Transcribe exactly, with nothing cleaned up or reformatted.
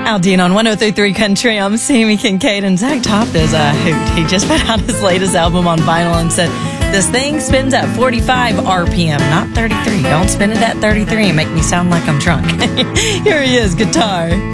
Aldine on one oh three point three Country. I'm Sammy Kincaid, and Zach Top is a hoot. He just put out his latest album on vinyl and said, this thing spins at forty-five R P M, not thirty-three. Don't spin it at thirty-three and make me sound like I'm drunk. Here he is, guitar.